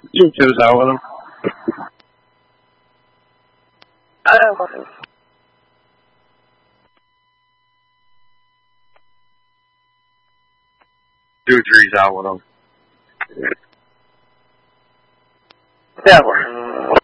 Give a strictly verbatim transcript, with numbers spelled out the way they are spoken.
You choose out with him. I don't know. Two threes out with him. Never.